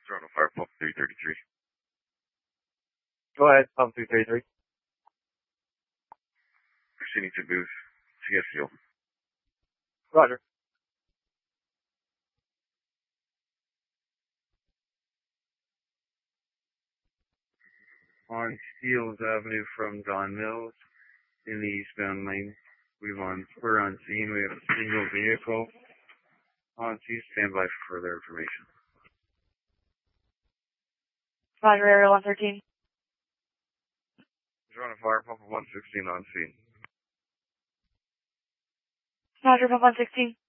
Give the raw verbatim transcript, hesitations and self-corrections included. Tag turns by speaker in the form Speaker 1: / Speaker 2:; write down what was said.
Speaker 1: Toronto Fire Pump three thirty-three.
Speaker 2: Go ahead, Pump three thirty-three.
Speaker 1: Proceeding to booth. C S fuel.
Speaker 2: Roger. On Steeles Avenue from Don Mills in the eastbound lane. We've on, we're on scene. We have a single vehicle on scene. Stand by for further information.
Speaker 3: Roger, area one thirteen.
Speaker 1: Toronto Fire Pump one sixteen on scene.
Speaker 3: Roger, pump one sixteen.